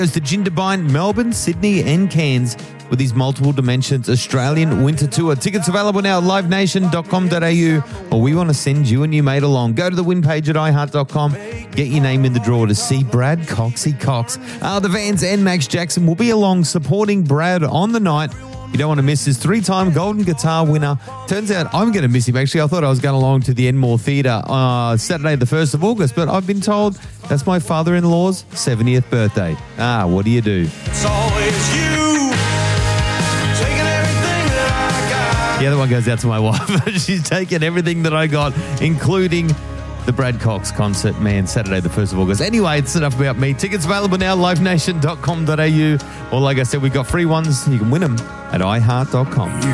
Goes to Jindabyne, Melbourne, Sydney and Cairns with his multiple dimensions Australian winter tour. Tickets available now at livenation.com.au, or we want to send you and your mate along. Go to the win page at iheart.com. Get your name in the draw to see Brad Coxie Cox. The Vans and Max Jackson will be along supporting Brad on the night. You don't want to miss this 3-time Golden Guitar winner. Turns out I'm going to miss him, actually. I thought I was going along to the Enmore Theatre Saturday the 1st of August, but I've been told that's my father-in-law's 70th birthday. What do you do? It's always you taking everything that I got. The other one goes out to my wife. She's taken everything that I got, including the Brad Cox concert, man, Saturday the 1st of August. Anyway, it's enough about me. Tickets available now, livenation.com.au. Or like I said, we've got free ones. You can win them at iheart.com.